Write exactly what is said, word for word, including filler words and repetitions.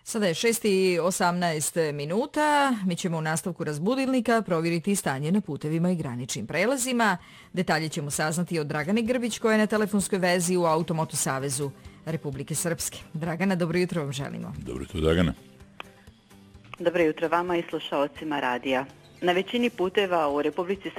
Sada je šest i osamnaest minuta. Mi ćemo u nastavku razbudilnika provjeriti stanje na putevima i graničnim prelazima. Detalje ćemo saznati od Dragane Grbić koja je na telefonskoj vezi u Automoto Savezu Republike Srpske. Dragana, dobro jutro vam želimo. Dobro jutro, Dragana. Dobro jutro vama i slušaocima radija. Na većini puteva u Republici